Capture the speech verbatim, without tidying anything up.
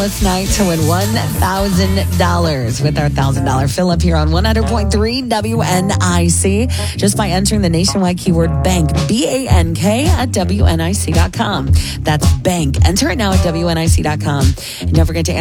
finalists tonight to win one thousand dollars with our one thousand dollars fill up here on one hundred point three W N I C just by entering the nationwide keyword bank, B A N K, at W N I C dot com. That's bank. Enter it now at W N I C dot com. And don't forget to answer